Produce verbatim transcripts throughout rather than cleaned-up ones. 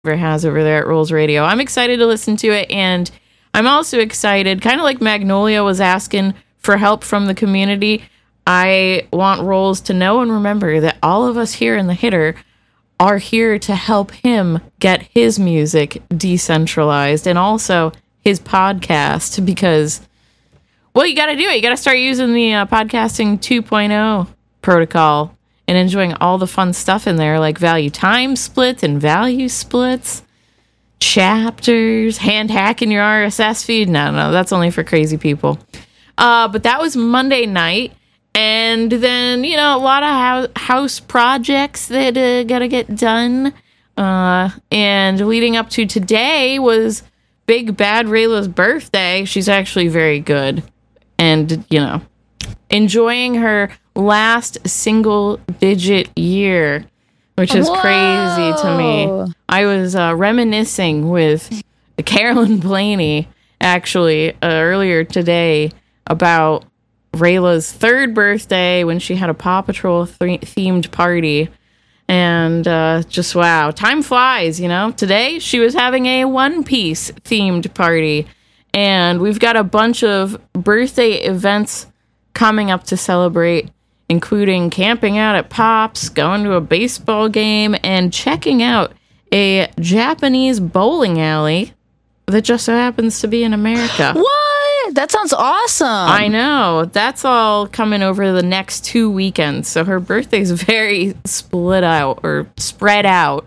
has over there at Rolls Radio. I'm excited to listen to it, and I'm also excited, kind of like Magnolia was asking for help from the community. I want Rolls to know and remember that all of us here in the Hitter are here to help him get his music decentralized and also his podcast, because, well, you got to do it. You got to start using the uh, podcasting two point oh protocol and enjoying all the fun stuff in there, like value time splits and value splits, chapters, hand hacking your R S S feed. No, no, that's only for crazy people. Uh, but that was Monday night. And then, you know, a lot of house projects that uh, got to get done. Uh, and leading up to today was Big Bad Rayla's birthday. She's actually very good. And, you know, enjoying her last single-digit year, which is Whoa. crazy to me. I was uh, reminiscing with Carolyn Blaney, actually, uh, earlier today about Rayla's third birthday when she had a Paw Patrol th- themed party. And uh, just, wow, time flies, you know. Today, she was having a One Piece themed party. And we've got a bunch of birthday events coming up to celebrate, including camping out at Pops, going to a baseball game, and checking out a Japanese bowling alley that just so happens to be in America. What? That sounds awesome. I know. That's all coming over the next two weekends. So her birthday's very split out or spread out.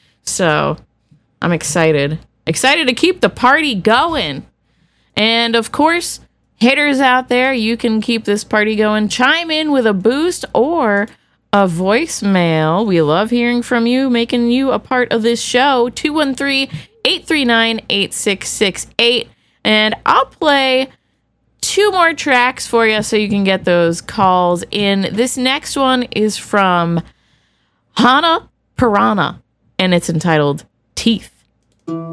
So I'm excited. Excited to keep the party going. And of course, hitters out there, you can keep this party going. Chime in with a boost or a voicemail. We love hearing from you, making you a part of this show. two one three, eight three nine, eight six six eight. And I'll play two more tracks for you so you can get those calls in. This next one is from Hana Piranha, and it's entitled Teeth.